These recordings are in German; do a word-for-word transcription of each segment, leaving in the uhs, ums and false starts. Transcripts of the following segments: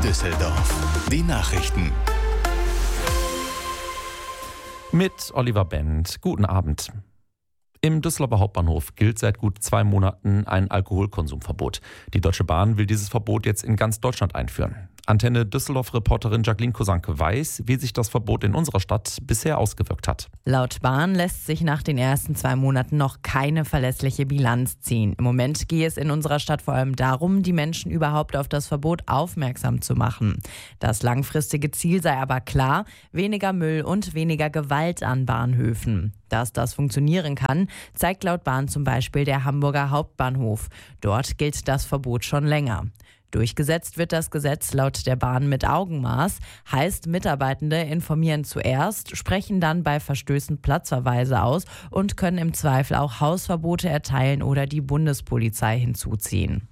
Düsseldorf. Die Nachrichten. Mit Oliver Bent. Guten Abend. Im Düsseldorfer Hauptbahnhof gilt seit gut zwei Monaten ein Alkoholkonsumverbot. Die Deutsche Bahn will dieses Verbot jetzt in ganz Deutschland einführen. Antenne Düsseldorf-Reporterin Jacqueline Kosanke weiß, wie sich das Verbot in unserer Stadt bisher ausgewirkt hat. Laut Bahn lässt sich nach den ersten zwei Monaten noch keine verlässliche Bilanz ziehen. Im Moment gehe es in unserer Stadt vor allem darum, die Menschen überhaupt auf das Verbot aufmerksam zu machen. Das langfristige Ziel sei aber klar: weniger Müll und weniger Gewalt an Bahnhöfen. Dass das funktionieren kann, zeigt laut Bahn zum Beispiel der Hamburger Hauptbahnhof. Dort gilt das Verbot schon länger. Durchgesetzt wird das Gesetz laut der Bahn mit Augenmaß, heißt, Mitarbeitende informieren zuerst, sprechen dann bei Verstößen Platzverweise aus und können im Zweifel auch Hausverbote erteilen oder die Bundespolizei hinzuziehen.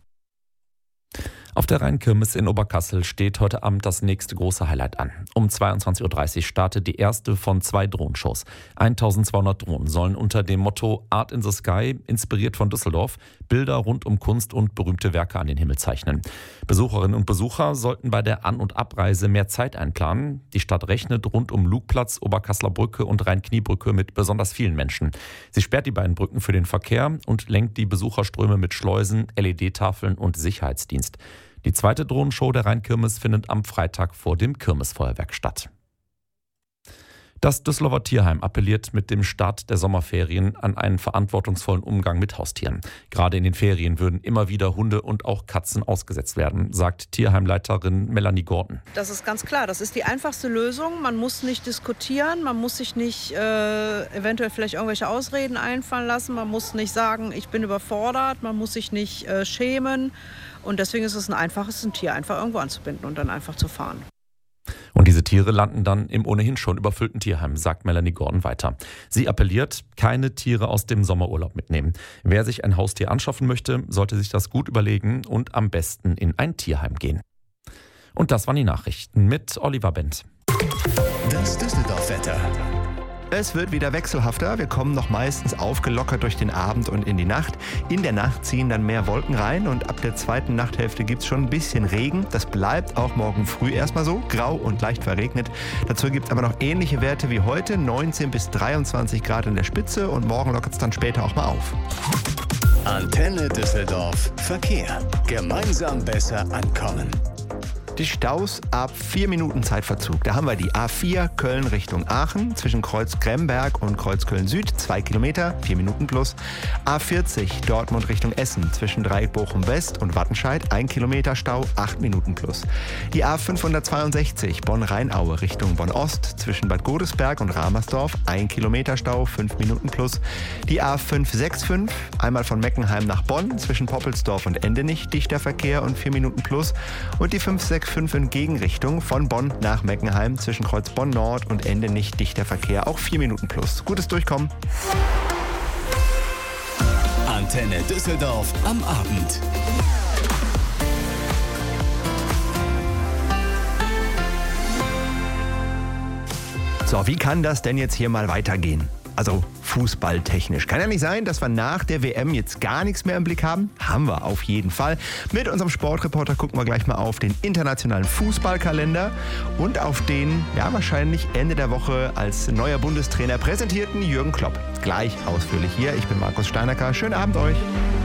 Auf der Rheinkirmes in Oberkassel steht heute Abend das nächste große Highlight an. Um zweiundzwanzig Uhr dreißig startet die erste von zwei Drohnenshows. eintausendzweihundert Drohnen sollen unter dem Motto Art in the Sky, inspiriert von Düsseldorf, Bilder rund um Kunst und berühmte Werke an den Himmel zeichnen. Besucherinnen und Besucher sollten bei der An- und Abreise mehr Zeit einplanen. Die Stadt rechnet rund um Lugplatz, Oberkasseler Brücke und Rhein-Kniebrücke mit besonders vielen Menschen. Sie sperrt die beiden Brücken für den Verkehr und lenkt die Besucherströme mit Schleusen, L E D-Tafeln und Sicherheitsdienst. Die zweite Drohnenshow der Rheinkirmes findet am Freitag vor dem Kirmesfeuerwerk statt. Das Düsseldorfer Tierheim appelliert mit dem Start der Sommerferien an einen verantwortungsvollen Umgang mit Haustieren. Gerade in den Ferien würden immer wieder Hunde und auch Katzen ausgesetzt werden, sagt Tierheimleiterin Melanie Gordon. Das ist ganz klar, das ist die einfachste Lösung. Man muss nicht diskutieren, man muss sich nicht äh, eventuell vielleicht irgendwelche Ausreden einfallen lassen, man muss nicht sagen, ich bin überfordert, man muss sich nicht äh, schämen. Und deswegen ist es ein einfaches, ein Tier einfach irgendwo anzubinden und dann einfach zu fahren. Und diese Tiere landen dann im ohnehin schon überfüllten Tierheim, sagt Melanie Gordon weiter. Sie appelliert, keine Tiere aus dem Sommerurlaub mitnehmen. Wer sich ein Haustier anschaffen möchte, sollte sich das gut überlegen und am besten in ein Tierheim gehen. Und das waren die Nachrichten mit Oliver Bent. Das Düsseldorf-Wetter. Es wird wieder wechselhafter. Wir kommen noch meistens aufgelockert durch den Abend und in die Nacht. In der Nacht ziehen dann mehr Wolken rein und ab der zweiten Nachthälfte gibt es schon ein bisschen Regen. Das bleibt auch morgen früh erstmal so, grau und leicht verregnet. Dazu gibt es aber noch ähnliche Werte wie heute, neunzehn bis dreiundzwanzig Grad in der Spitze, und morgen lockert es dann später auch mal auf. Antenne Düsseldorf Verkehr. Gemeinsam besser ankommen. Die Staus ab vier Minuten Zeitverzug. Da haben wir die A vier Köln Richtung Aachen zwischen Kreuz Gremberg und Kreuz Köln Süd, zwei Kilometer, vier Minuten plus. A vierzig Dortmund Richtung Essen zwischen Dreieck Bochum West und Wattenscheid, ein Kilometer Stau, acht Minuten plus. Die A fünfhundertzweiundsechzig Bonn-Rheinaue Richtung Bonn Ost zwischen Bad Godesberg und Ramersdorf, ein Kilometer Stau, fünf Minuten plus. Die A fünfhunderfünfundsechzig einmal von Meckenheim nach Bonn zwischen Poppelsdorf und Endenich, dichter Verkehr und vier Minuten plus. Und die fünf sechs fünf in Gegenrichtung von Bonn nach Meckenheim zwischen Kreuz Bonn Nord und Endenich, dichter Verkehr, auch vier Minuten plus. Gutes Durchkommen. Antenne Düsseldorf am Abend. So, wie kann das denn jetzt hier mal weitergehen? Also fußballtechnisch. Kann ja nicht sein, dass wir nach der W M jetzt gar nichts mehr im Blick haben. Haben wir auf jeden Fall. Mit unserem Sportreporter gucken wir gleich mal auf den internationalen Fußballkalender und auf den, ja wahrscheinlich Ende der Woche als neuer Bundestrainer präsentierten Jürgen Klopp. Gleich ausführlich hier. Ich bin Markus Steinacker. Schönen Abend euch.